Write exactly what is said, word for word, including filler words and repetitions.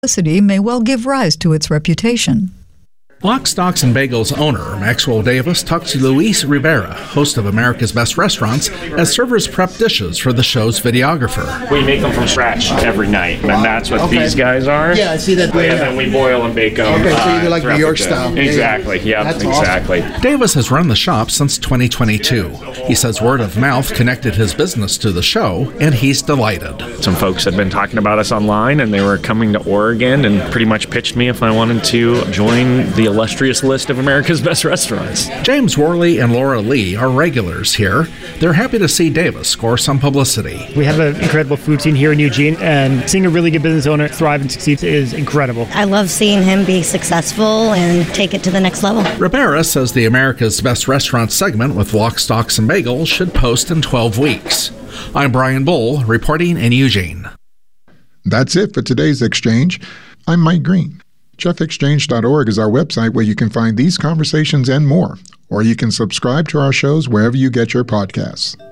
Publicity may well give rise to its reputation. Lock, Stocks, and Bagels owner Maxwell Davis talks to Luis Rivera, host of America's Best Restaurants, as servers prep dishes for the show's videographer. We make them from scratch every night, and that's what okay. these guys are. Yeah, I see that. And then we boil and bake them. Okay, so you do like uh, New York style. Exactly, yeah, That's exactly. Awesome. Davis has run the shop since twenty twenty-two. He says word of mouth connected his business to the show, and he's delighted. Some folks had been talking about us online, and they were coming to Oregon and pretty much pitched me if I wanted to join the illustrious list of America's Best Restaurants. James Worley and Laura Lee are regulars here. They're happy to see Davis score some publicity. We have an incredible food scene here in Eugene, and seeing a really good business owner thrive and succeed is incredible. I love seeing him be successful and take it to the next level. Rivera says the America's Best Restaurants segment with Lock, Stocks, and Bagels should post in twelve weeks. I'm Brian Bull, reporting in Eugene. That's it for today's Exchange. I'm Mike Green. Jeff Exchange dot org is our website where you can find these conversations and more, or you can subscribe to our shows wherever you get your podcasts.